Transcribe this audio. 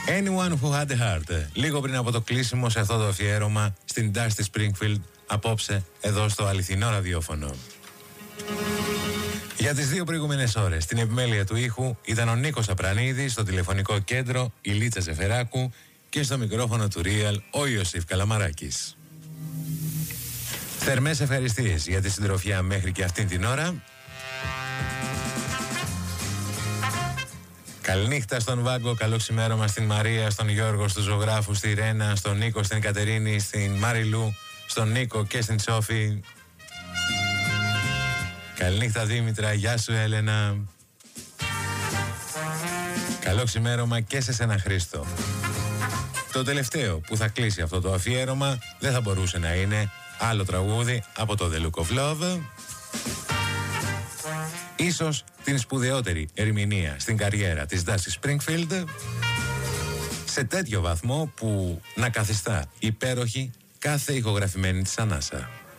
Anyone who had a heart. Λίγο πριν από το κλείσιμο σε αυτό το αφιέρωμα στην Dusty Springfield, απόψε εδώ στο αληθινό ραδιόφωνο. Για τις 2 προηγούμενες ώρες στην επιμέλεια του ήχου ήταν ο Νίκος Απρανίδης, στο τηλεφωνικό κέντρο η Λίτσα Ζεφεράκου και στο μικρόφωνο του Real ο Ιωσήφ Καλαμαράκης. Θερμές ευχαριστίες για τη συντροφιά μέχρι και αυτήν την ώρα. Καληνύχτα στον Βάγκο, καλό ξημέρωμα στην Μαρία, στον Γιώργο, στους ζωγράφους, στη Ρένα, στον Νίκο, στην Κατερίνη, στην Μαριλού, στον Νίκο και στην Σόφη. Καληνύχτα Δήμητρα, γεια σου Έλενα. Καλό ξημέρωμα και σε σένα Χρήστο. Το τελευταίο που θα κλείσει αυτό το αφιέρωμα δεν θα μπορούσε να είναι άλλο τραγούδι από το The Look of Love. Ίσως την σπουδαιότερη ερμηνεία στην καριέρα της Dusty Springfield, σε τέτοιο βαθμό που να καθιστά υπέροχη κάθε ηχογραφημένη της ανάσα.